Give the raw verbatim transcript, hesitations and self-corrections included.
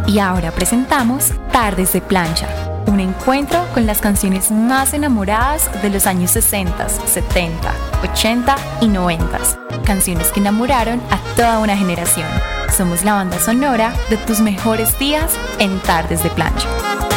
Y ahora presentamos Tardes de Plancha, un encuentro con las canciones más enamoradas de los años sesenta, setenta, ochenta y noventa. Canciones que enamoraron a toda una generación. Somos la banda sonora de tus mejores días en Tardes de Plancha.